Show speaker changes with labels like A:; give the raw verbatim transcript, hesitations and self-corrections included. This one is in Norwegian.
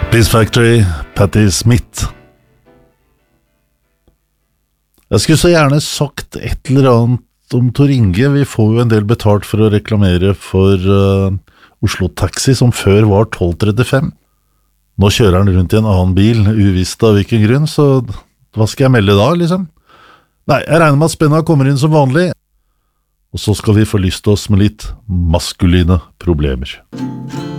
A: Peace Factory, Patti Smith. Jeg skulle så gjerne sagt et eller annet om Tor Inge. Vi får jo en del betalt for å reklamere for uh, Oslo Taxi, som før var tolv trettifem. Nå kjører han rundt i en annen bil, uvisst av hvilken grunn, så hva skal jeg melde da, liksom? Nei, jeg regner med at spenna kommer inn som vanlig, og så skal vi forlyste oss med litt maskuline problemer.